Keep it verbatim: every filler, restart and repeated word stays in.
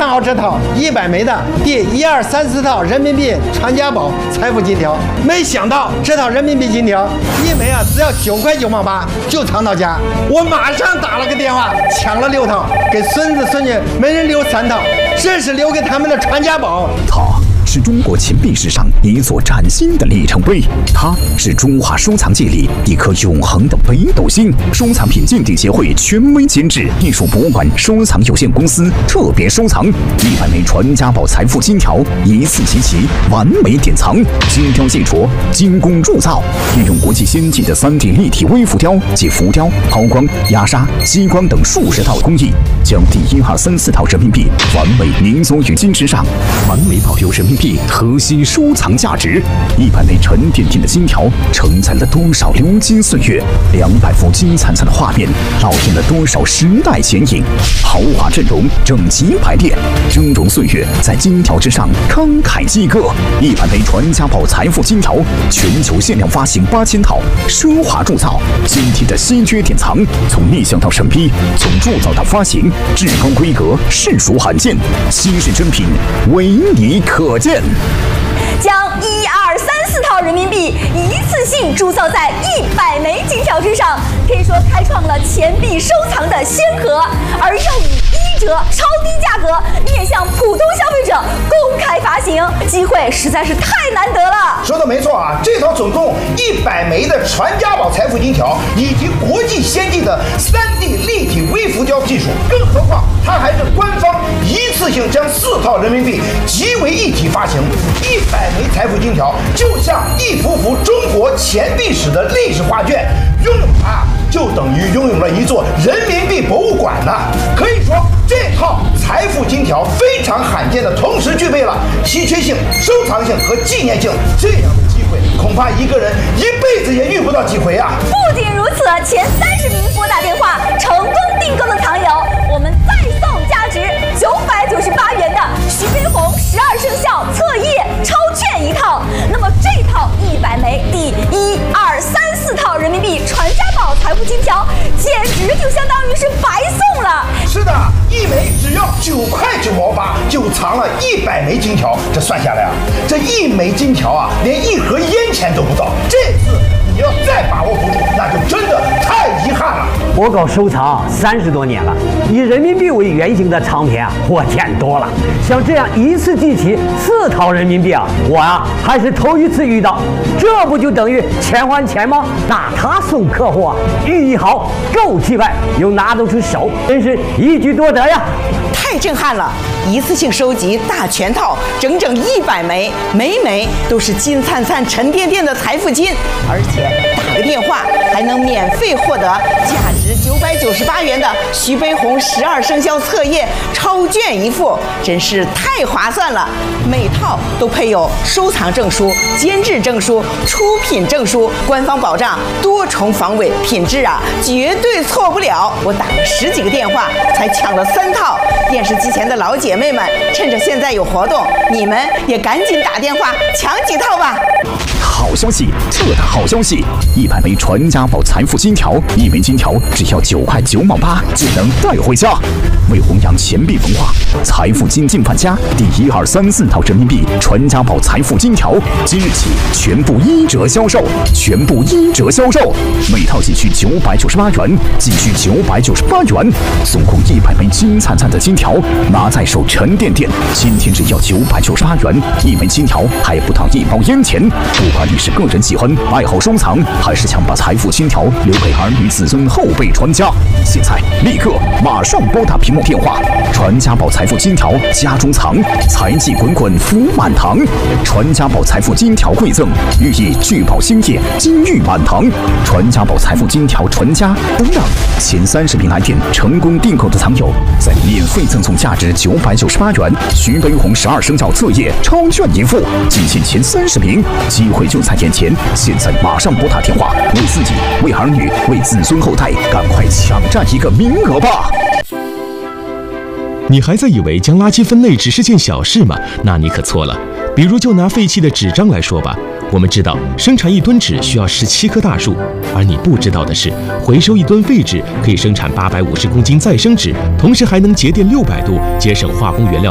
看好这套一百枚的第一二三四套人民币传家宝财富金条，没想到这套人民币金条一枚啊只要九块九毛八就藏到家，我马上打了个电话抢了六套，给孙子孙女每人留三套，这是留给他们的传家宝。 它是中国钱币史上一座崭新的里程碑，它是中华收藏界里一颗永恒的北斗星。收藏品鉴定协会权威监制，艺术博物馆收藏有限公司特别收藏一百枚传家宝财富金条，一次集齐，完美典藏。金雕细琢，精工铸造，运用国际先进的 三 D 立体微浮雕及浮雕、抛光、压砂、激光等数十套工艺，将第一二三四套人民币完美凝缩于金之上，完美保留人民币核心收藏价值。一百枚沉甸甸的金条承载了多少流金岁月，两百幅金灿灿的画面烙印了多少时代剪影。豪华阵容，整齐排列，峥嵘岁月在金条之上慷慨激歌。一百枚传家宝财富金条，全球限量发行八千套，奢华铸造，精体的稀缺典藏，从立项到审批，从铸造到发行，至高规格，实属罕见，稀世珍品，唯你可见。 将一二三四套人民币一次性铸造在一百枚金条之上，可以说开创了钱币收藏的先河，而又以一折超低价格面向普通消费者公开发行，机会实在是太难得了。 说的没错啊，这套总共一百枚的传家宝财富金条，以及国际先进的 三 D 立体微浮雕技术，更何况它还是官方一次性将四套人民币集为一体发行。一百枚财富金条就像一幅幅中国钱币史的历史画卷，拥有它就等于拥有了一座人民币博物馆呢。可以说，这套财富金条非常罕见的同时具备了稀缺性、收藏性和纪念性，这样的机会恐怕一个人一辈子也遇不到几回啊！ 不仅如此，前三十名拨打电话成功订购的藏友，我们再送价值九百九十八元的徐悲鸿十二生肖册页超券一套。那么这套一百枚第一二三四套人民币传家宝财富金条，简直就相当于是白送了。 是的，一枚只要九块九毛八，就藏了一百枚金条。这算下来啊，这一枚金条啊，连一盒烟钱都不到。这次你要再把握不住，那就真的太遗憾了。 我搞收藏三十多年了，以人民币为原型的藏品啊，我见多了。像这样一次集齐四套人民币啊，我啊还是头一次遇到。这不就等于钱还钱吗？那他送客户啊，寓意好，够气派，又拿得出手，真是一举多得呀！ 太震撼了！一次性收集大全套，整整一百枚，枚枚都是金灿灿、沉甸甸的财富金，而且打个电话还能免费获得价值九百九十八元的徐悲鸿十二生肖册页超卷一副，真是太划算了！每套都配有收藏证书、监制证书、出品证书，官方保障多重防伪，品质啊绝对错不了。我打了十几个电话才抢了三套。电视机前的老姐妹们，趁着现在有活动，你们也赶紧打电话抢几套吧！ 好消息，特大好消息！一百枚传家宝财富金条，一枚金条只要九块九毛八就能带回家。为弘扬钱币文化，财富金进范家第一二三四套人民币传家宝财富金条，即日起全部一折销售，全部一折销售，每套仅需九百九十八元，仅需九百九十八元，送空一百枚金灿灿的金条，拿在手沉甸甸。今天只要九百九十八元一枚金条，还不到一包烟钱。不管你是个人喜欢、爱好收藏，还是想把财富金条留给儿女子孙后辈传家，现在立刻马上拨打屏幕电话，传家宝财富金条家中藏，财气滚滚福满堂。传家宝财富金条馈赠，寓意聚宝兴业，金玉满堂。传家宝财富金条传家等等，前三十名来电成功订购的藏友，再免费赠送价值九百九十八元徐悲鸿十二生肖册页超卷一副，仅限前三十名，机会就在眼前，现在马上拨打电话，为自己、为儿女、为子孙后代，赶快抢占一个名额吧！ 你还在以为将垃圾分类只是件小事吗？那你可错了。比如就拿废弃的纸张来说吧，我们知道生产一吨纸需要十七棵大树，而你不知道的是，回收一吨废纸可以生产八百五十公斤再生纸，同时还能节电六百度，节省化工原料